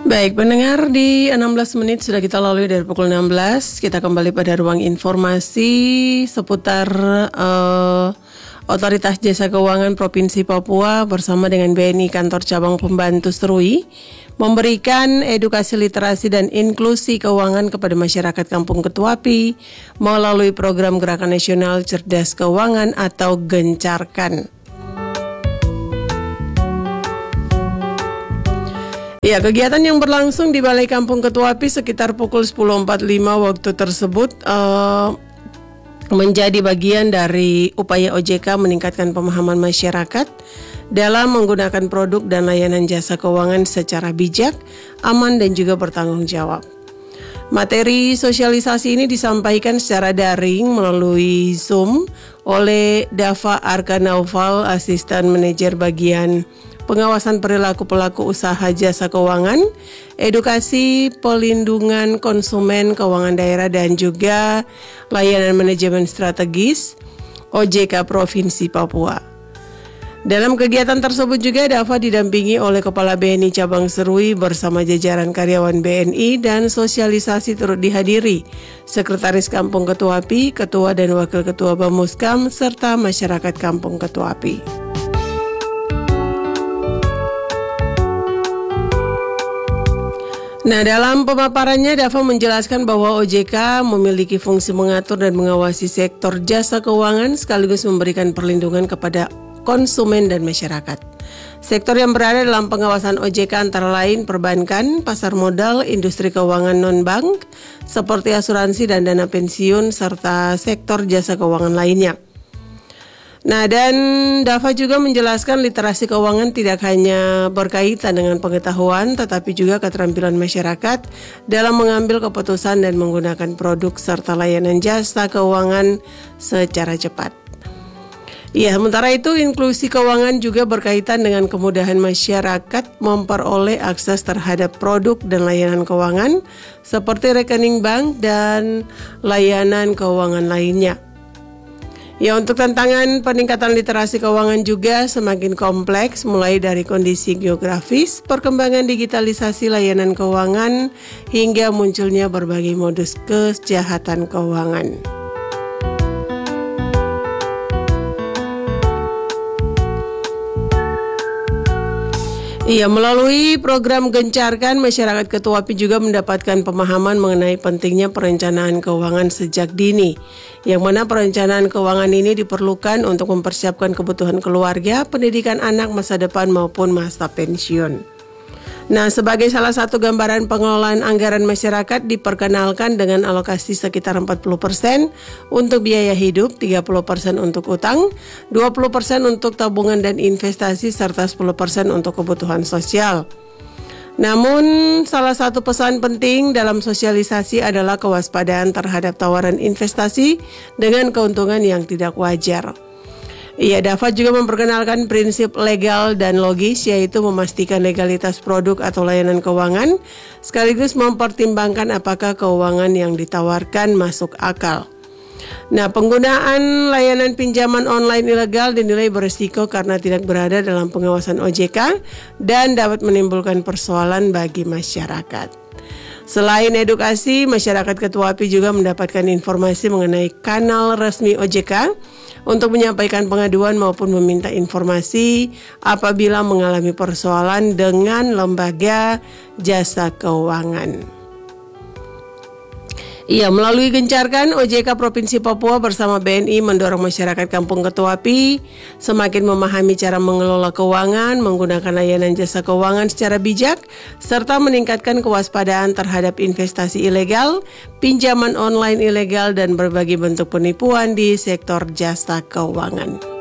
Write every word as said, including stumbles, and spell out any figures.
Baik, pendengar, di enam belas menit sudah kita lalui dari pukul enam belas. Kita kembali pada ruang informasi seputar uh, Otoritas Jasa Keuangan Provinsi Papua bersama dengan B N I Kantor Cabang Pembantu Serui memberikan edukasi literasi dan inklusi keuangan kepada masyarakat Kampung Ketuapi melalui program Gerakan Nasional Cerdas Keuangan atau Gencarkan. Ya, kegiatan yang berlangsung di Balai Kampung Ketuapi sekitar pukul sepuluh empat puluh lima waktu tersebut uh, menjadi bagian dari upaya O J K meningkatkan pemahaman masyarakat dalam menggunakan produk dan layanan jasa keuangan secara bijak, aman, dan juga bertanggung jawab. Materi sosialisasi ini disampaikan secara daring melalui Zoom oleh Dava Arkanaufal, Asisten Manajer Bagian Pengawasan Perilaku Pelaku Usaha Jasa Keuangan, Edukasi Pelindungan Konsumen Keuangan Daerah, dan juga Layanan Manajemen Strategis O J K Provinsi Papua. Dalam kegiatan tersebut juga Dava didampingi oleh Kepala B N I Cabang Serui bersama jajaran karyawan B N I, dan sosialisasi turut dihadiri Sekretaris Kampung Ketuapi, Ketua dan Wakil Ketua Bamuskam, serta masyarakat Kampung Ketuapi. Nah, dalam pemaparannya Dava menjelaskan bahwa O J K memiliki fungsi mengatur dan mengawasi sektor jasa keuangan sekaligus memberikan perlindungan kepada konsumen dan masyarakat. Sektor yang berada dalam pengawasan O J K antara lain perbankan, pasar modal, industri keuangan non-bank, seperti asuransi dan dana pensiun, serta sektor jasa keuangan lainnya. Nah, dan Dava juga menjelaskan literasi keuangan tidak hanya berkaitan dengan pengetahuan, tetapi juga keterampilan masyarakat dalam mengambil keputusan dan menggunakan produk serta layanan jasa keuangan secara cepat. Ya, sementara itu inklusi keuangan juga berkaitan dengan kemudahan masyarakat memperoleh akses terhadap produk dan layanan keuangan seperti rekening bank dan layanan keuangan lainnya. Ya, untuk tantangan peningkatan literasi keuangan juga semakin kompleks, mulai dari kondisi geografis, perkembangan digitalisasi layanan keuangan, hingga munculnya berbagai modus kejahatan keuangan. Iya, melalui program Gencarkan, masyarakat Ketuapi juga mendapatkan pemahaman mengenai pentingnya perencanaan keuangan sejak dini, yang mana perencanaan keuangan ini diperlukan untuk mempersiapkan kebutuhan keluarga, pendidikan anak, masa depan maupun masa pensiun. Nah, sebagai salah satu gambaran pengelolaan anggaran masyarakat diperkenalkan dengan alokasi sekitar empat puluh persen untuk biaya hidup, tiga puluh persen untuk utang, dua puluh persen untuk tabungan dan investasi, serta sepuluh persen untuk kebutuhan sosial. Namun, salah satu pesan penting dalam sosialisasi adalah kewaspadaan terhadap tawaran investasi dengan keuntungan yang tidak wajar. Iya, Dava juga memperkenalkan prinsip legal dan logis, yaitu memastikan legalitas produk atau layanan keuangan, sekaligus mempertimbangkan apakah keuangan yang ditawarkan masuk akal. Nah, penggunaan layanan pinjaman online ilegal dinilai berisiko karena tidak berada dalam pengawasan O J K dan dapat menimbulkan persoalan bagi masyarakat. Selain edukasi, masyarakat Ketuapi juga mendapatkan informasi mengenai kanal resmi O J K untuk menyampaikan pengaduan maupun meminta informasi apabila mengalami persoalan dengan lembaga jasa keuangan. Iya, melalui Gencarkan, O J K Provinsi Papua bersama B N I mendorong masyarakat Kampung Ketuapi semakin memahami cara mengelola keuangan, menggunakan layanan jasa keuangan secara bijak, serta meningkatkan kewaspadaan terhadap investasi ilegal, pinjaman online ilegal, dan berbagai bentuk penipuan di sektor jasa keuangan.